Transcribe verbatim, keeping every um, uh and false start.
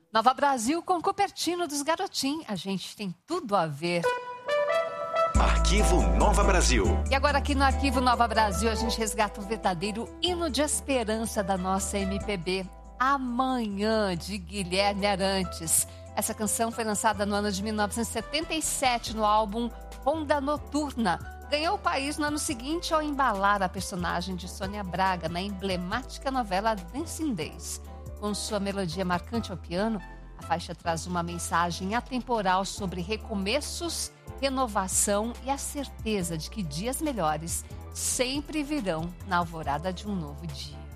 Nova Brasil com Cupertino dos Garotim. A gente tem tudo a ver. Arquivo Nova Brasil. E agora aqui no Arquivo Nova Brasil a gente resgata o verdadeiro hino de esperança da nossa M P B. Amanhã, de Guilherme Arantes. Essa canção foi lançada no ano de mil novecentos e setenta e sete no álbum Ronda Noturna. Ganhou o país no ano seguinte ao embalar a personagem de Sônia Braga na emblemática novela Dancing Days. Com sua melodia marcante ao piano, a faixa traz uma mensagem atemporal sobre recomeços, renovação e a certeza de que dias melhores sempre virão na alvorada de um novo dia.